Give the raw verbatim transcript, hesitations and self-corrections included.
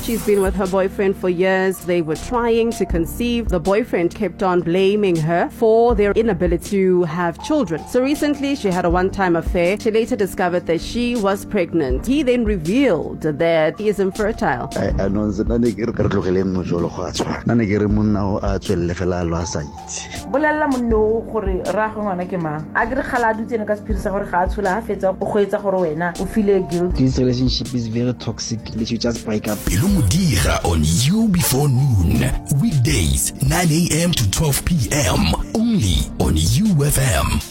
She's been with her boyfriend for years. They were trying to conceive. The boyfriend kept on blaming her for their inability to have children. So recently she had a one-time affair. She later discovered that she was pregnant. He then revealed that he is infertile. Bolella monno gore ra go ngwana ke mang a dire khala dutse ne ka spirisa gore ga a tshola a fetsa go goetsa gore wena o feel guilty. This relationship is very toxic. Let you just break up. Pelumudira on You Before Noon, weekdays nine a.m. to twelve p.m. only on U F M.